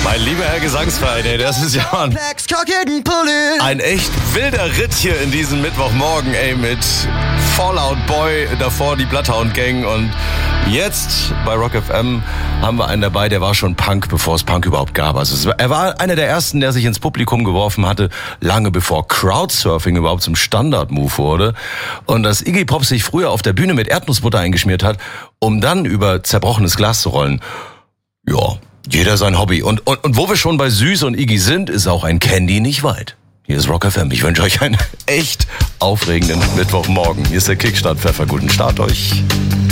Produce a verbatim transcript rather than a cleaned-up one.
Mein lieber Herr Gesangsverein, ey, das ist ja ein, ein echt wilder Ritt hier in diesem Mittwochmorgen, ey, mit Fallout Boy, davor die Bloodhound Gang und jetzt bei Rock F M haben wir einen dabei, der war schon Punk, bevor es Punk überhaupt gab. Also es war, er war einer der ersten, der sich ins Publikum geworfen hatte, lange bevor Crowdsurfing überhaupt zum Standard-Move wurde und dass Iggy Pop sich früher auf der Bühne mit Erdnussbutter eingeschmiert hat, um dann über zerbrochenes Glas zu rollen. Ja, jeder sein Hobby. Und, und, und wo wir schon bei Süß und Iggy sind, ist auch ein Candy nicht weit. Hier ist Rock F M. Ich wünsche euch einen echt aufregenden Mittwochmorgen. Hier ist der Kickstart-Pfeffer. Guten Start euch.